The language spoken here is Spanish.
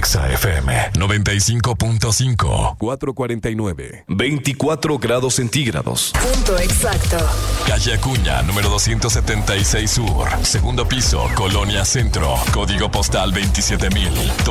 Exa FM 95.5. 449. 24 grados centígrados. Punto exacto. Calle Acuña, número 276 Sur. Segundo piso, Colonia Centro. Código postal 27,000.